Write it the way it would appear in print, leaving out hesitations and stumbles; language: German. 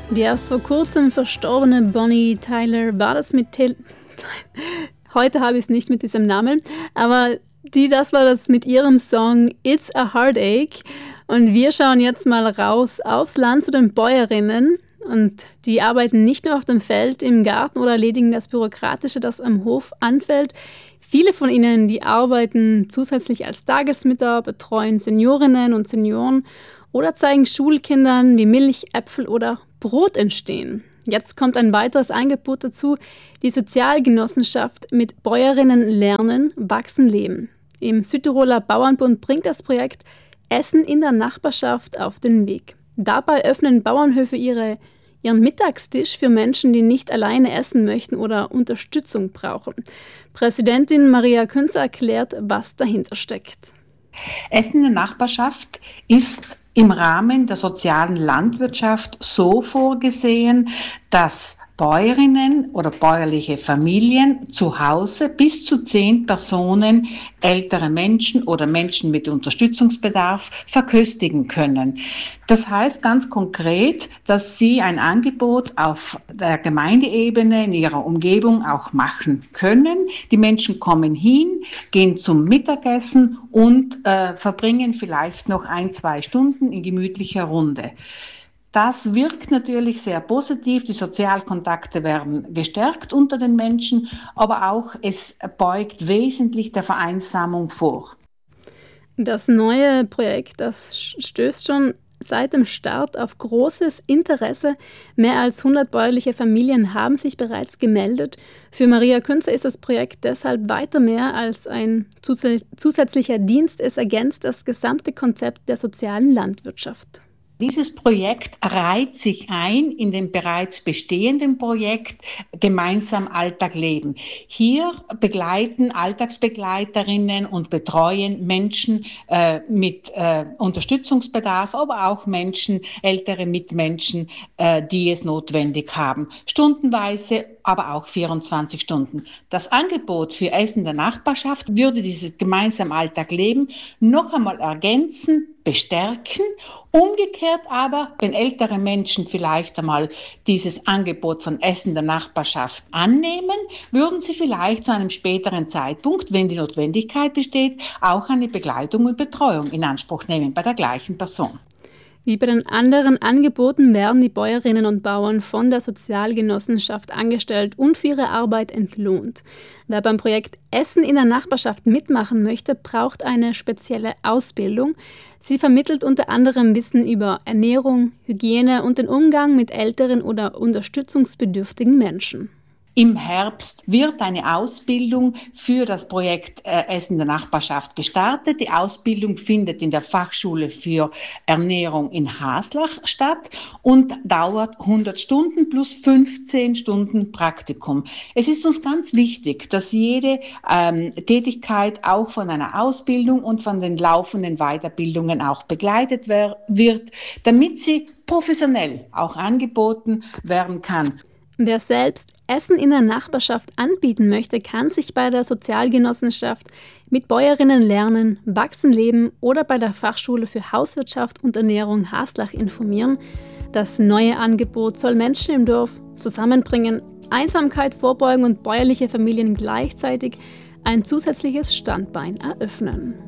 Die erst vor kurzem verstorbene Bonnie Tyler war das mit heute habe ich es nicht mit diesem Namen, aber das war das mit ihrem Song It's a Heartache. Und wir schauen jetzt mal raus aufs Land zu den Bäuerinnen. Und die arbeiten nicht nur auf dem Feld, im Garten oder erledigen das Bürokratische, das am Hof anfällt. Viele von ihnen, die arbeiten zusätzlich als Tagesmütter, betreuen Seniorinnen und Senioren oder zeigen Schulkindern, wie Milch, Äpfel oder Brot entstehen. Jetzt kommt ein weiteres Angebot dazu, die Sozialgenossenschaft mit Bäuerinnen lernen, wachsen, leben. Im Südtiroler Bauernbund bringt das Projekt Essen in der Nachbarschaft auf den Weg. Dabei öffnen Bauernhöfe ihren Mittagstisch für Menschen, die nicht alleine essen möchten oder Unterstützung brauchen. Präsidentin Maria Künzer erklärt, was dahinter steckt. Essen in der Nachbarschaft ist im Rahmen der sozialen Landwirtschaft so vorgesehen, dass Bäuerinnen oder bäuerliche Familien zu Hause bis zu 10 Personen, ältere Menschen oder Menschen mit Unterstützungsbedarf verköstigen können. Das heißt ganz konkret, dass sie ein Angebot auf der Gemeindeebene in ihrer Umgebung auch machen können. Die Menschen kommen hin, gehen zum Mittagessen und verbringen vielleicht noch 1-2 Stunden in gemütlicher Runde. Das wirkt natürlich sehr positiv, die Sozialkontakte werden gestärkt unter den Menschen, aber auch es beugt wesentlich der Vereinsamung vor. Das neue Projekt, das stößt schon seit dem Start auf großes Interesse. Mehr als 100 bäuerliche Familien haben sich bereits gemeldet. Für Maria Künzer ist das Projekt deshalb weiter mehr als ein zusätzlicher Dienst. Es ergänzt das gesamte Konzept der sozialen Landwirtschaft. Dieses Projekt reiht sich ein in dem bereits bestehenden Projekt Gemeinsam Alltag leben. Hier begleiten Alltagsbegleiterinnen und betreuen Menschen mit Unterstützungsbedarf, aber auch Menschen, ältere Mitmenschen, die es notwendig haben. Stundenweise, aber auch 24 Stunden. Das Angebot für Essen der Nachbarschaft würde dieses Gemeinsam Alltag leben noch einmal ergänzen, bestärken. Umgekehrt aber, wenn ältere Menschen vielleicht einmal dieses Angebot von Essen der Nachbarschaft annehmen, würden sie vielleicht zu einem späteren Zeitpunkt, wenn die Notwendigkeit besteht, auch eine Begleitung und Betreuung in Anspruch nehmen bei der gleichen Person. Wie bei den anderen Angeboten werden die Bäuerinnen und Bauern von der Sozialgenossenschaft angestellt und für ihre Arbeit entlohnt. Wer beim Projekt Essen in der Nachbarschaft mitmachen möchte, braucht eine spezielle Ausbildung. Sie vermittelt unter anderem Wissen über Ernährung, Hygiene und den Umgang mit älteren oder unterstützungsbedürftigen Menschen. Im Herbst wird eine Ausbildung für das Projekt Essen der Nachbarschaft gestartet. Die Ausbildung findet in der Fachschule für Ernährung in Haslach statt und dauert 100 Stunden plus 15 Stunden Praktikum. Es ist uns ganz wichtig, dass jede Tätigkeit auch von einer Ausbildung und von den laufenden Weiterbildungen auch begleitet wird, damit sie professionell auch angeboten werden kann. Wer selbst Essen in der Nachbarschaft anbieten möchte, kann sich bei der Sozialgenossenschaft mit Bäuerinnen lernen, wachsen, leben oder bei der Fachschule für Hauswirtschaft und Ernährung Haslach informieren. Das neue Angebot soll Menschen im Dorf zusammenbringen, Einsamkeit vorbeugen und bäuerliche Familien gleichzeitig ein zusätzliches Standbein eröffnen.